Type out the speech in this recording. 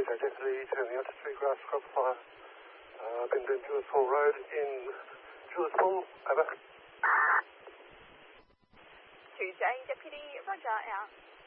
identity, turning out to Sweetgrass Scrub Fire. Been doing Jewersville Road in Jewersville, over. 2J Deputy, Roger, out.